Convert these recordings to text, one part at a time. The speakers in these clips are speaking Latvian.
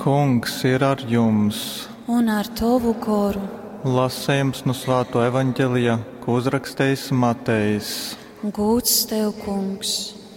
Kungs ir ar jums. Un ar tavu garu. Lasījums no Svētā evaņģēlija, ko uzrakstījis Matejs. Gods tev, Kungs.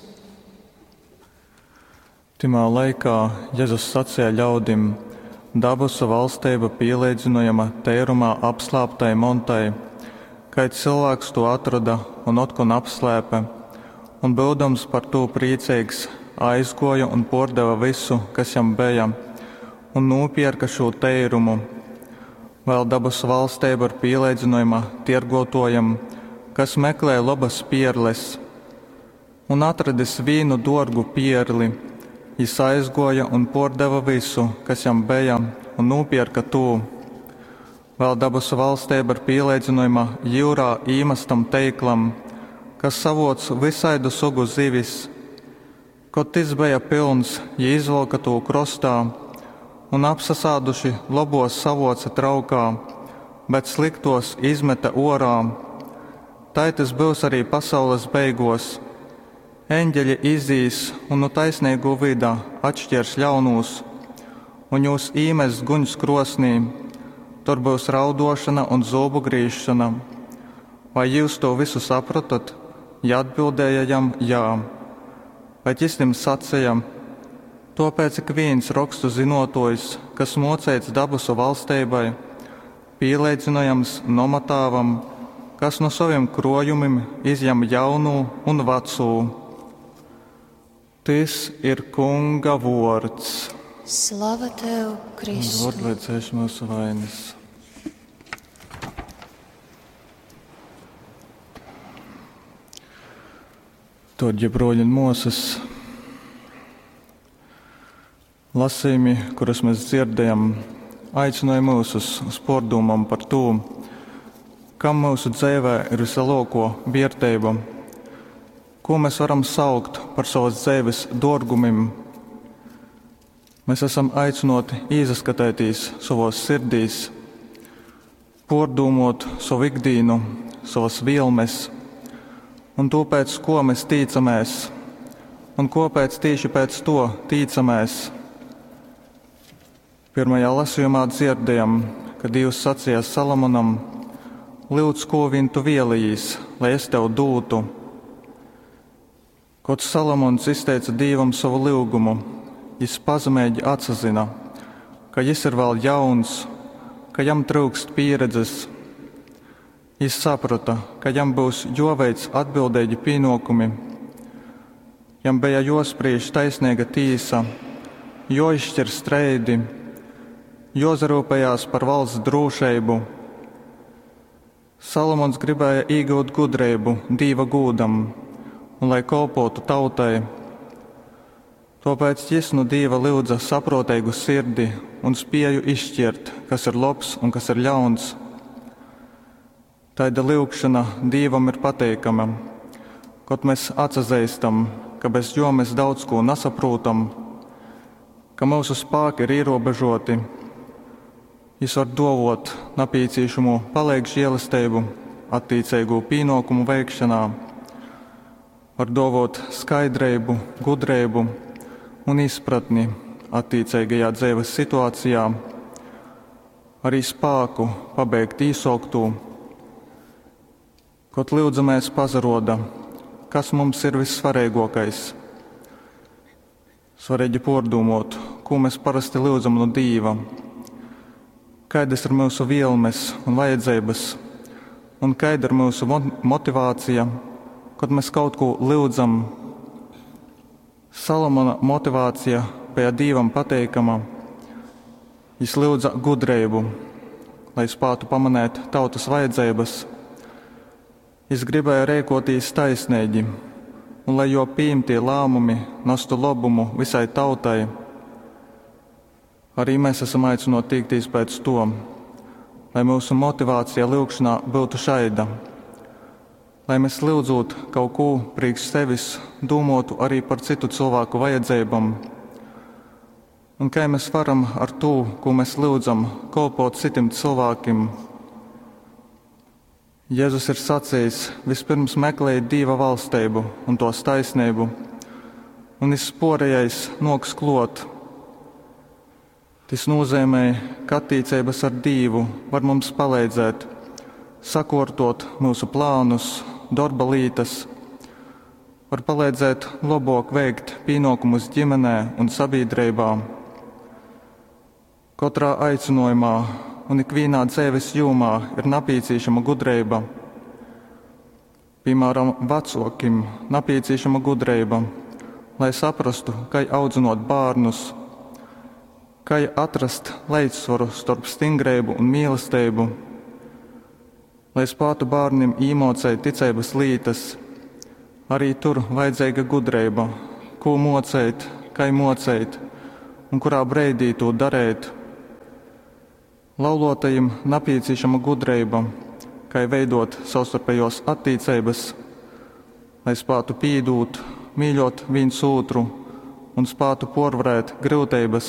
Timā laikā Jēzus sacīja ļaudim: dabusa valstība pielīdzinojama teirumā apslāptai montai, kad cilvēks to atrada un otkon apslēpa, un būdams par to priecīgs, aizgoja un pārdeva visu, kas jam bija, un nopirka šo teirumu. Vēl dabusa valstība ir pielīdzinojama tirgotājam, kas meklē labas pierles, un atradis vīnu dārgu pierli. Viņš aizgoja un pārdeva visu, kas jam bija, un nopirka to. Vēl dabusa valstība ir pielīdzinojama jūrā īmastam teiklam, kas savoc visaidu sugu zivis. Kad tas bija pilns, viņi izvalka to krostā un apsasāduši labos savoca traukā, bet sliktos izmeta orā. Tā tas būs arī pasaules beigos. Eņģeļi izīs un no taisnīgo vidā atšķirs ļaunūs, un jūs īmes guņus krosnī. Tur būs raudošana un zobu grīšana. Vai jūs to visu saprotat? Ja atbildēja jam jā. Bet īstim sacīja: tāpēc ik viens rakstu zinotojs, kas mocēts dabusa valstībai, pielīdzinājams nomatāvam, kas no saviem krojumiem izjam jaunu un vecū. Tas ir Kunga vārds. Slava tev, Kristus. Atliecēšu mūsu vainas. Toģi broļi un mūsas lasījumi, kurus mēs dzirdējam, aicināja mūs uz pārdomām par to, kam mūsu dzīvē ir vislielāko vērtību, ko mēs varam saukt par savas dzīves dārgumiem. Mēs esam aicināti izskatēties savos sirdīs, pārdomāt savu ikdienu, savas vielmes, un to, pēc ko mēs ticamies, un kāpēc tieši pēc to ticamies. Pirmajā lasījumā dzirdējam, ka Dievs sacīja Salamonam: lūdz, ko viņ tu vielījis, lai es tev dūtu. Kad Salamons izteica Dievam savu lūgumu, viņš pazemīgi atzina, ka viņš ir vēl jauns, ka jam trūkst pieredzes. Viņš saprata, ka jam būs jāveic atbildīgi pienākumi. Jam bija jāspriež taisnīga tiesa, jāizšķir streidi, jāzarūpējās par valsts drošību. Salamons gribēja iegūt gudrību Dieva godam un lai kalpotu tautai. Tāpēc viņš no Dieva lūdza saprotīgu sirdi un spēju izšķirt, kas ir labs un kas ir ļauns. Tāda lūgšana Dievam ir pateikama, kad mēs atzīstam, ka bez jo mēs daudz ko nesaprotam, ka mūsu spēki ir ierobežoti. Viņš var dot nepieciešamo palīdzību žēlastību, attiecīgu pienākumu veikšanā, var dot skaidrību, gudrību un izpratni attiecīgajā dzīves situācijā, arī spēku pabeigt īsoktu. Kad lūdzamies pazaroda, kas mums ir vissvarīgākais. Svarīgi pārdomāt, ko mēs parasti lūdzam no Dieva, kādas ir mūsu vielmes un vajadzības, un kāda ir mūsu motivācija, kad mēs kaut ko lūdzam. Salamona motivācija bija Dievam pateikama. Viņš lūdza gudrību, lai spētu pamanīt tautas vajadzības. Viņš gribēja rīkoties taisnīgi, un lai jo pieņemtie lēmumi nestu labumu visai tautai. Arī mēs esam aicināti tiekties pēc to, lai mūsu motivācija lūgšanā būtu šaida, lai mēs lūdzot kaut ko priekš sevis, domātu arī par citu cilvēku vajadzībām, un kā mēs varam ar to, ko mēs lūdzam, kalpot citiem cilvēkiem. Jēzus ir sacījis: vispirms meklējiet Dieva valstību un tos taisnību, un viss pārējais noks klot. Tas nozīmē, ka attiecības ar Dievu var mums palīdzēt sakārtot mūsu plānus, darba lietas, var palīdzēt labāk veikt pienākumus ģimenē un sabiedrībā. Katrā aicinājumā un ikvienā dzīves jomā ir nepieciešama gudrība. Piemēram, vecākiem nepieciešama gudrība, lai saprastu, kā audzinot bērnus, kā atrast līdzsvaru starp stingrību un mīlestību, lai spētu bērniem iemācīt ticības lietas. Arī tur vajadzīga gudrība, ko mocīt, kā mocīt un kurā brīdī to darīt. Laulotajiem nepieciešama gudrība, kā veidot savstarpējos attiecības, lai spētu pīdūt, mīļot viens otru un spētu porvarēt grūtības.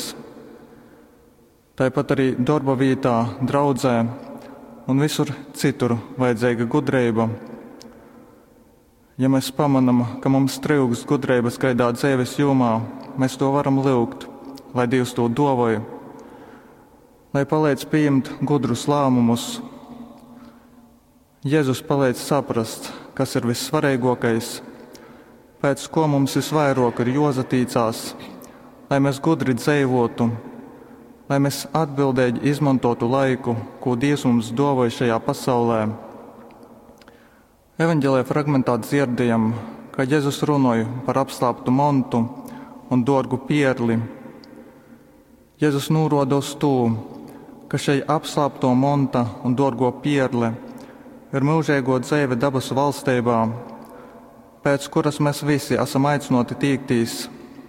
Tāpat arī darba vietā, draudzē un visur citur vajadzīga gudrība. Ja mēs pamanām, ka mums trūkst gudrības kādā dzīves jomā, mēs to varam lūgt, lai Dievs to dāvāja, lai palīdz pieņemt gudrus lēmumus. Jēzus palīdz saprast, kas ir vissvarīgākais, pēc ko mums visvairāk ir jāsatīcās, lai mēs gudri dzīvotu, lai mēs atbildīgi izmantotu laiku, ko Dievs mums dāvāja šajā pasaulē. Evaņģēlijā fragmentā dzirdējam, ka Jēzus runāja par apslāptu montu un dārgu pierli. Jēzus norāda uz to, ka šī apslāpto monta un dārgo pierle ir mūžīgo dzīve dabas valstībā, pēc kuras mēs visi esam aicināti tiekties.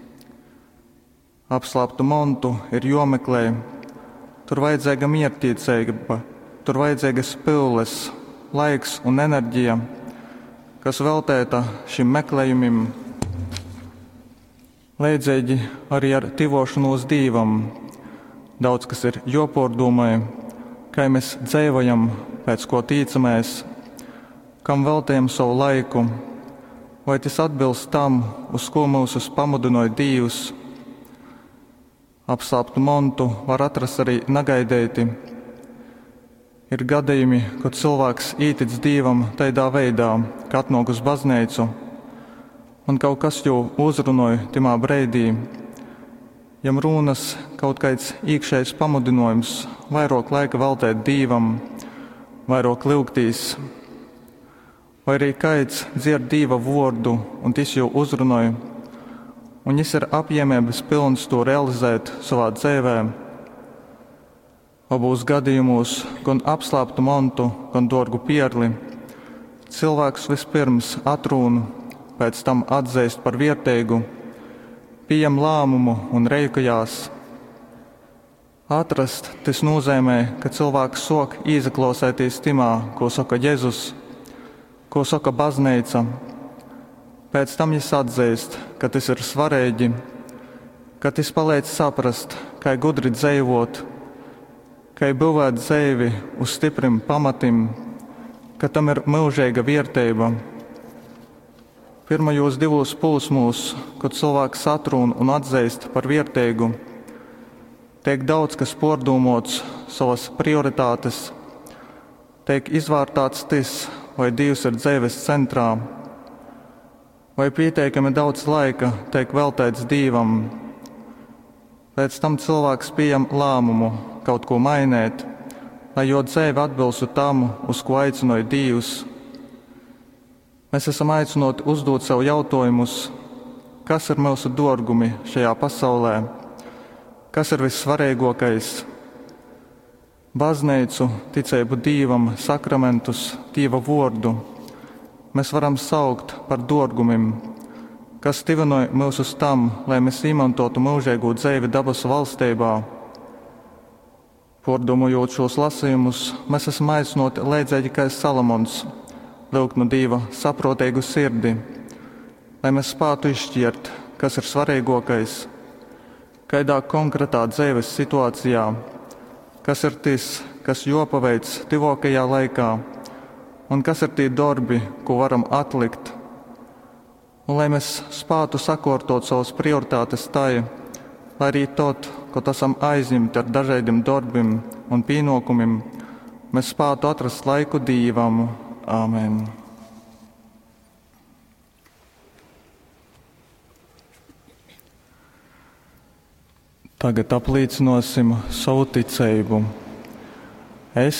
Apslāptu montu ir jāmeklē, tur vajadzīga miertiecība, tur vajadzīgas pūles, laiks un enerģija, kas veltīta šim meklējumam. Līdzīgi arī ar tuvošanos Dievam. Daudz kas ir jāpārdomā, kā mēs dzīvojam, pēc ko ticamies, kam veltījam savu laiku, vai tas atbilst tam, uz ko mūs pamudināja Dievs. Apslāptu montu var atrast arī negaidīti. Ir gadījumi, kad cilvēks ītic Dievam tādā veidā, ka atnāk uz baznīcu, un kaut kas jau uzrunāja timā brīdī. Jam runas kaut kāds iekšējs pamudinājums, vairāk laika veltīt Dievam, vairāk lūgtīs, vai arī kāds dzird Dieva vārdu, un tas jau uzrunāja, un viņš ir apņēmības pilns to realizēt savā dzīvē. Abos gadījumos, gan apslāptu montu, gan dārgu pierli, cilvēks vispirms atrūna, pēc tam atzīst par vērtīgu, pieņem lēmumu un reikojās. Atrast tas nozīmē, ka cilvēks sāk ieklausīties timā, ko saka Jēzus, ko saka baznīca. Pēc tam viņš atzīst, ka tas ir svarīgi, ka tas palīdz saprast, kā gudri dzīvot, kā būvēt dzīvi uz stipriem pamatiem, ka tam ir mūžīga vērtība. Pirmajos divos posmos, kad cilvēks atrūna un atzīst par vērtīgu, tiek daudz kas pārdomāts, savas prioritātes, tiek izvērtāts tas, vai Dievs ir dzīves centrā, vai pietiekami daudz laika tiek veltīts Dievam. Pēc tam cilvēks pieņem lēmumu kaut ko mainīt, lai jo dzīve atbilstu tam, uz ko aicināja Dievs. Mēs esam aicināti uzdot sev jautājumus, kas ir mūsu dārgumi šajā pasaulē, kas ir vissvarīgākais. Baznīcu, ticību Dievam, sakramentus, Dieva vārdu mēs varam saukt par dārgumiem, kas tivinoja mūs uz tam, lai mēs izmantotu mūžīgo dzīvi dabas valstībā. Pārdomājot šos lasījumus, mēs esam aicināti līdzīgi kā Salamons, lūgt no Dieva saprotīgu sirdi, lai mēs spētu izšķirt, kas ir svarīgākais, kādā konkrētā dzīves situācijā, kas ir tas, kas jāpaveic tuvākajā laikā, un kas ir tie darbi, ko varam atlikt, un lai mēs spētu sakārtot savas prioritātes tai, lai arī tad, kaut esam aizņemti ar dažādiem darbiem un pienākumiem, mēs spētu atrast laiku Dievam. Āmen. Tagad apliecināsim savu ticību. Es